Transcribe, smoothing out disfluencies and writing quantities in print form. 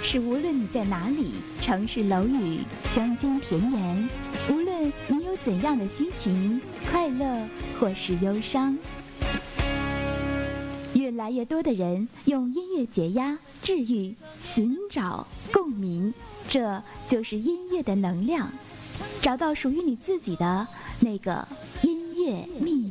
是无论你在哪里，城市楼宇、乡间田园，无论你有怎样的心情，快乐或是忧伤，越来越多的人用音乐解压、治愈、寻找共鸣，这就是音乐的能量。找到属于你自己的那个音乐密